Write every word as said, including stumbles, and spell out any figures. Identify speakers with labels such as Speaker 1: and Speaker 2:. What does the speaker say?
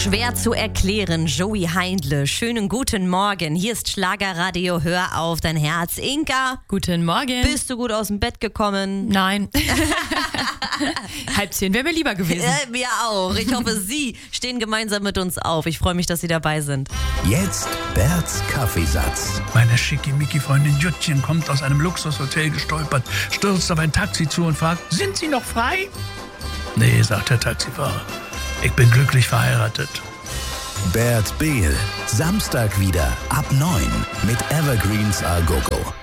Speaker 1: Schwer zu erklären, Joey Heindle. Schönen guten Morgen. Hier ist Schlagerradio. Hör auf dein Herz. Inka.
Speaker 2: Guten Morgen.
Speaker 1: Bist du gut aus dem Bett gekommen?
Speaker 2: Nein. Halb zehn wäre mir lieber gewesen.
Speaker 1: Äh, mir auch. Ich hoffe, Sie stehen gemeinsam mit uns auf. Ich freue mich, dass Sie dabei sind.
Speaker 3: Jetzt Berts Kaffeesatz.
Speaker 4: Meine schickimicki-Freundin Juttchen kommt aus einem Luxushotel gestolpert, stürzt auf ein Taxi zu und fragt, sind Sie noch frei? Nee, sagt der Taxifahrer. Ich bin glücklich verheiratet.
Speaker 3: Bert Behl. Samstag wieder ab neun mit Evergreens A Go Go.